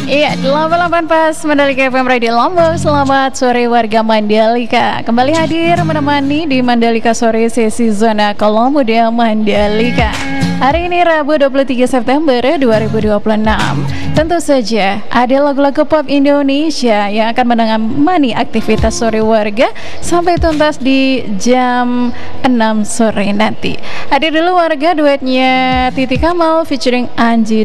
Iya, 88 pas Mandalika FM Radio Lombok. Selamat sore warga Mandalika. Kembali hadir menemani di Mandalika Sore sesi Zona Kalau Muda Mandalika. Hari ini Rabu 23 September 2026. Tentu saja ada lagu-lagu pop Indonesia yang akan menemani aktivitas sore warga sampai tuntas di jam 6 sore nanti. Hadir dulu warga duetnya Titi Kamal featuring Anji